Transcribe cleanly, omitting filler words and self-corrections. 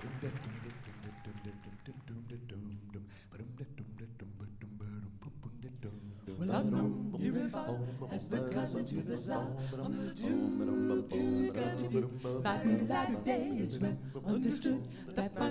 Well, unknown, here and far, as the cousin to the Tsar, on the tune, day is well understood that my